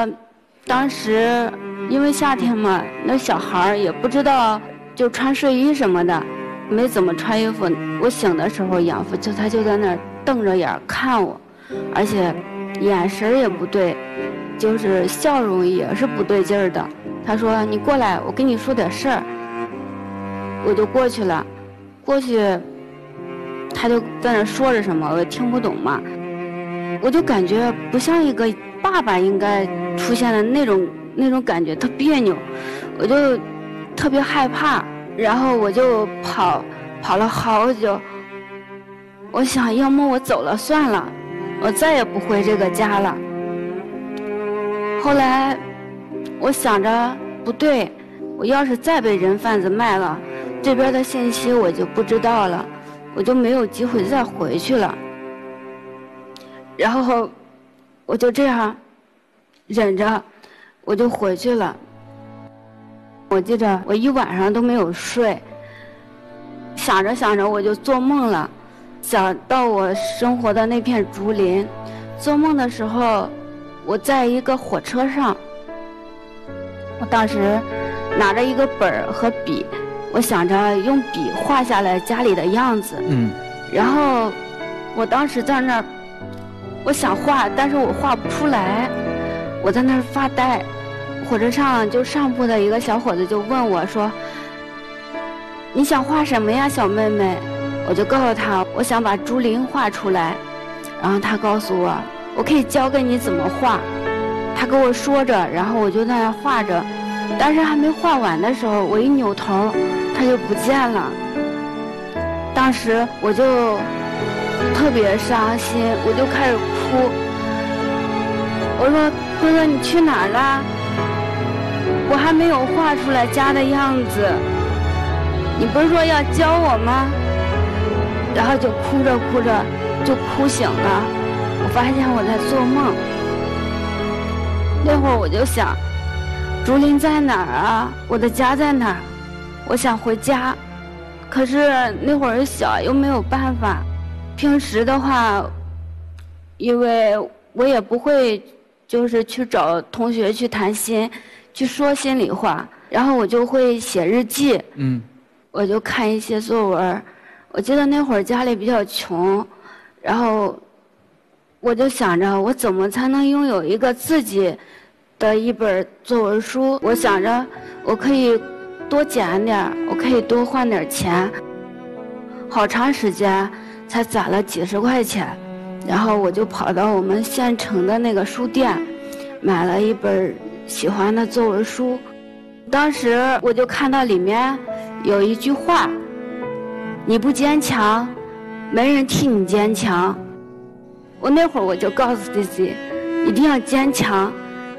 着当时因为夏天嘛，那小孩也不知道就穿睡衣什么的，没怎么穿衣服。我醒的时候，养父他就在那儿瞪着眼看我，而且眼神也不对，就是笑容也是不对劲儿的。他说：“你过来，我跟你说点事儿。”我就过去了，过去他就在那儿说着什么，我也听不懂嘛。我就感觉不像一个爸爸应该出现的那种感觉，特别扭，我就特别害怕，然后我就跑了好久。我想，要么我走了算了，我再也不回这个家了。后来我想着不对，我要是再被人贩子卖了，这边的信息我就不知道了，我就没有机会再回去了。然后我就这样忍着，我就回去了。我记着我一晚上都没有睡，想着想着我就做梦了，想到我生活的那片竹林。做梦的时候，我在一个火车上，我当时拿着一个本儿和笔，我想着用笔画下来家里的样子。然后我当时在那儿，我想画，但是我画不出来，我在那儿发呆。火车上就上铺的一个小伙子就问我说：“你想画什么呀，小妹妹？”我就告诉他，我想把竹林画出来。然后他告诉我，我可以教给你怎么画。他跟我说着，然后我就在那儿画着。但是还没画完的时候，我一扭头，他就不见了。当时我就特别伤心，我就开始哭。我说：“哥哥，你去哪儿了？我还没有画出来家的样子，你不是说要教我吗？”然后就哭着哭着就哭醒了，我发现我在做梦。那会儿我就想，竹林在哪儿啊？我的家在哪儿？我想回家，可是那会儿小又没有办法。平时的话，因为我也不会就是去找同学去谈心，去说心里话，然后我就会写日记。我就看一些作文。我记得那会儿家里比较穷，然后我就想着我怎么才能拥有一个自己的一本作文书。我想着我可以多捡点，我可以多换点钱。好长时间才攒了几十块钱，然后我就跑到我们县城的那个书店，买了一本喜欢的作文书。当时我就看到里面有一句话：“你不坚强，没人替你坚强。”我那会儿我就告诉自己，一定要坚强。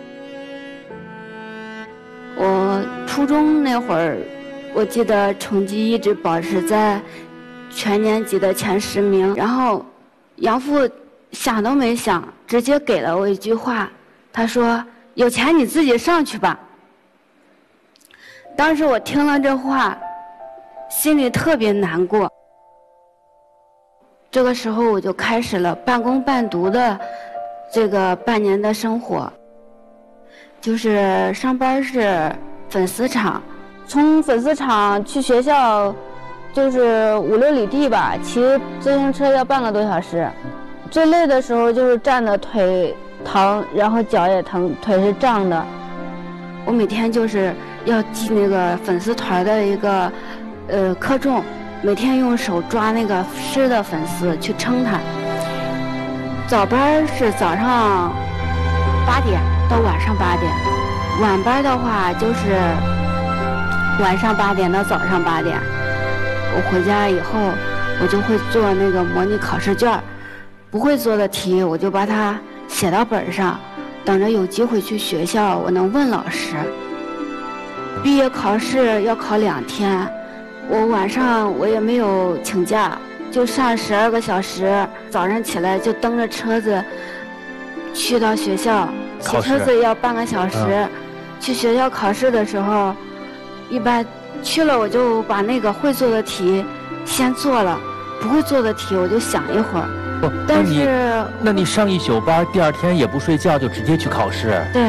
我初中那会儿，我记得成绩一直保持在全年级的前10名。然后养父想都没想，直接给了我一句话，他说：“有钱你自己上去吧。”当时我听了这话，心里特别难过。这个时候我就开始了半工半读的这个半年的生活，就是上班是粉丝厂，从粉丝厂去学校就是5、6里地吧，骑自行车要半个多小时。最累的时候就是站的腿疼，然后脚也疼，腿是胀的。我每天就是要记那个粉丝团的一个克重，每天用手抓那个湿的粉丝去称它。早班是早上8点到晚上8点，晚班的话就是晚上8点到早上8点。我回家以后，我就会做那个模拟考试卷，不会做的题我就把它写到本上，等着有机会去学校我能问老师。毕业考试要考2天，我晚上我也没有请假，就上12个小时，早上起来就蹬着车子去到学校，骑车子要半个小时。去学校考试的时候，一般去了我就把那个会做的题先做了，不会做的题我就想一会儿。 但是那你上一宿班，第2天也不睡觉就直接去考试？ 对。